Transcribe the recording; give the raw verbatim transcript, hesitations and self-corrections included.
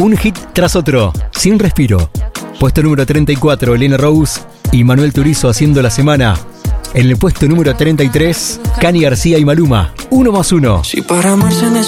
Un hit tras otro, sin respiro. Puesto número treinta y cuatro, Lena Rose y Manuel Turizo haciendo la semana. En el puesto número treinta y tres, Cani García y Maluma, Uno más uno. Si para amarse